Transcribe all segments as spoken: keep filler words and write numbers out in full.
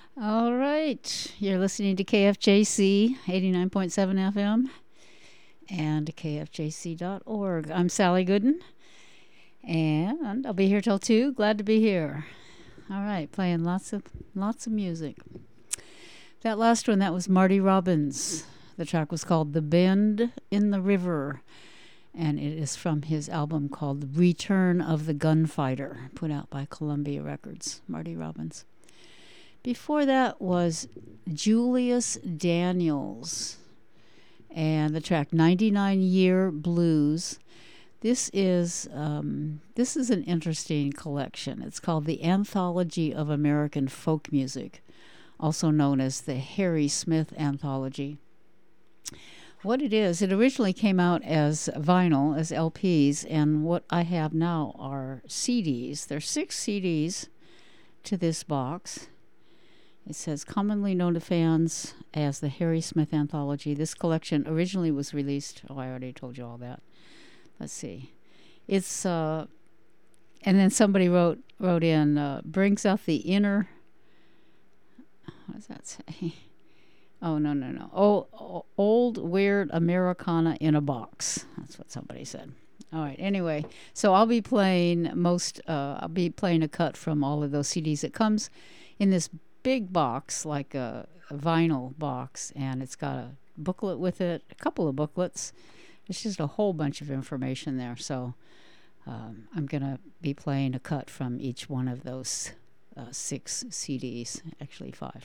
All right. You're listening to K F J C eighty-nine point seven F M and K F J C dot org. I'm Sally Gooden, and I'll be here till two. Glad to be here. All right, playing lots of lots of music. That last one, that was Marty Robbins. The track was called The Bend in the River, and it is from his album called Return of the Gunfighter, put out by Columbia Records. Marty Robbins. Before that was Julius Daniels and the track ninety-nine Year Blues. This is um, this is an interesting collection. It's called the Anthology of American Folk Music, also known as the Harry Smith Anthology. What it is, it originally came out as vinyl, as L Ps, and what I have now are C Ds. There's six C Ds to this box. It says, commonly known to fans as the Harry Smith Anthology. This collection originally was released, oh, I already told you all that. Let's see. It's, uh, and then somebody wrote wrote in, uh, brings out the inner, what does that say? Oh, no, no, no. Oh, old, weird Americana in a box. That's what somebody said. All right. Anyway, so I'll be playing most, uh, I'll be playing a cut from all of those C Ds. It comes in this big box, like a, a vinyl box, and it's got a booklet with it, a couple of booklets. It's just a whole bunch of information there. So um, I'm going to be playing a cut from each one of those uh, six C Ds, actually five.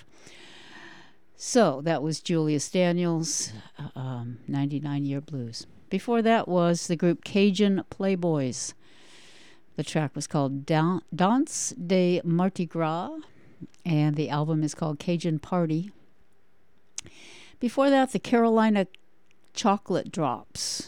So that was Julius Daniels, uh, um, ninety-nine Year Blues. Before that was the group Cajun Playboys. The track was called Dan- Danse de Mardi Gras, and the album is called Cajun Party. Before that, the Carolina Chocolate Drops,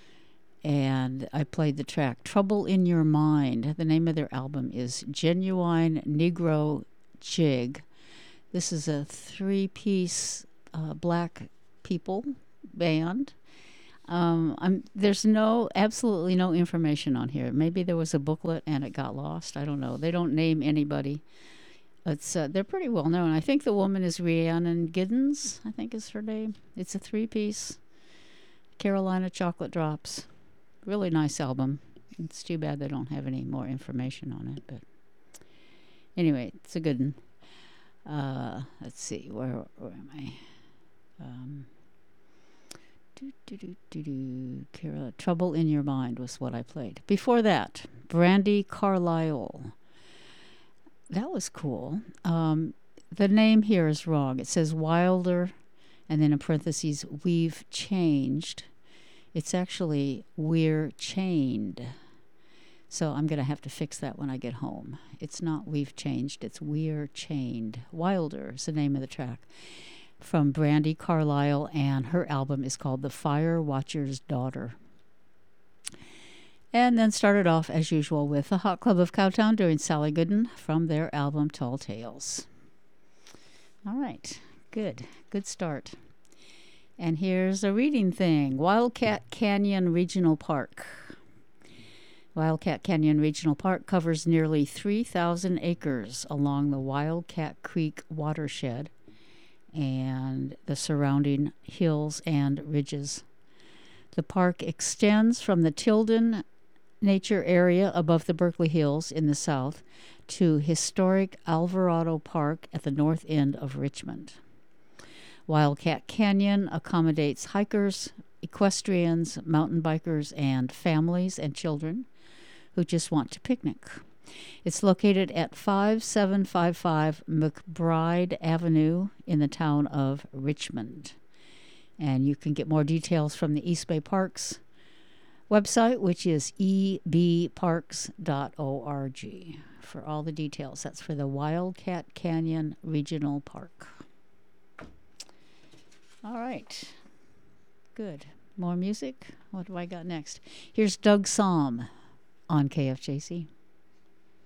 and I played the track Trouble in Your Mind. The name of their album is Genuine Negro Jig. This is a three-piece uh, black people band. Um, I'm, there's no, absolutely no information on here. Maybe there was a booklet and it got lost. I don't know. They don't name anybody. It's uh, they're pretty well known. I think the woman is Rhiannon Giddens, I think is her name. It's a three-piece Carolina Chocolate Drops. Really nice album. It's too bad they don't have any more information on it. But anyway, it's a good one. Uh, let's see, where where am I? Um, do, do, do, do, do. Carol, Trouble in Your Mind was what I played. Before that, Brandy Carlisle. That was cool. Um, the name here is wrong. It says Wilder, and then in parentheses, We've Changed. It's actually We're Chained. So I'm going to have to fix that when I get home. It's not We've Changed, it's We're Chained. Wilder is the name of the track from Brandy Carlisle, and her album is called The Fire Watcher's Daughter. And then started off, as usual, with the Hot Club of Cowtown doing Sally Gooden from their album Tall Tales. All right, good, good start. And here's a reading thing. Wildcat Canyon Regional Park. Wildcat Canyon Regional Park covers nearly three thousand acres along the Wildcat Creek watershed and the surrounding hills and ridges. The park extends from the Tilden Nature Area above the Berkeley Hills in the south to historic Alvarado Park at the north end of Richmond. Wildcat Canyon accommodates hikers, equestrians, mountain bikers, and families and children who just want to picnic. It's located at five seven five five McBride Avenue in the town of Richmond. And you can get more details from the East Bay Parks website, which is e b parks dot org, for all the details. That's for the Wildcat Canyon Regional Park. All right. Good. More music? What do I got next? Here's Doug Somm on K F J C.